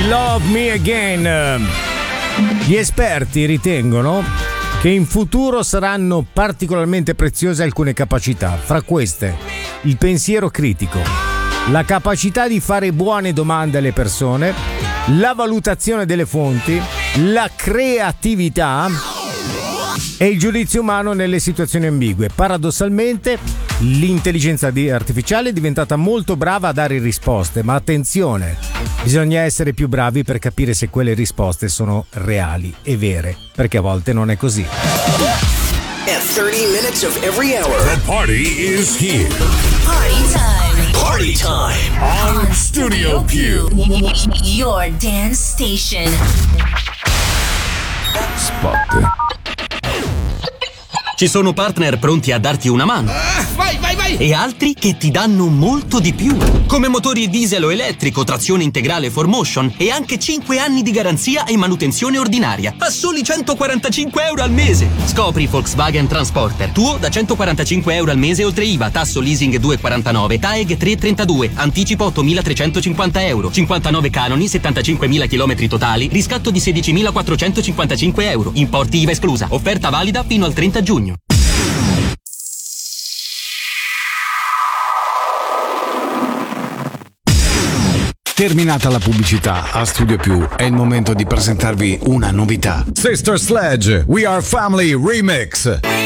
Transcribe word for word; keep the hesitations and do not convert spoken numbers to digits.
Love Me Again. Gli esperti ritengono che in futuro saranno particolarmente preziose alcune capacità, fra queste il pensiero critico, la capacità di fare buone domande alle persone, la valutazione delle fonti, la creatività e il giudizio umano nelle situazioni ambigue. Paradossalmente, l'intelligenza artificiale è diventata molto brava a dare risposte, ma attenzione, bisogna essere più bravi per capire se quelle risposte sono reali e vere, perché a volte non è così. At thirty minutes of every hour, the party is here. Party time. Party time on Studio Più. Your dance station. Spot. Ci sono partner pronti a darti una mano. Uh, vai, vai, vai! E altri che ti danno molto di più. Come motori diesel o elettrico, trazione integrale four motion e anche cinque anni di garanzia e manutenzione ordinaria. A soli centoquarantacinque euro al mese. Scopri Volkswagen Transporter. Tuo da centoquarantacinque euro al mese oltre I V A, tasso leasing due virgola quarantanove, T A E G tre virgola trentadue, anticipo ottomilatrecentocinquanta euro, cinquantanove canoni, settantacinquemila chilometri totali, riscatto di sedicimilaquattrocentocinquantacinque euro. Importi I V A esclusa. Offerta valida fino al trenta giugno. Terminata la pubblicità, a Studio Più è il momento di presentarvi una novità. Sister Sledge, We Are Family Remix.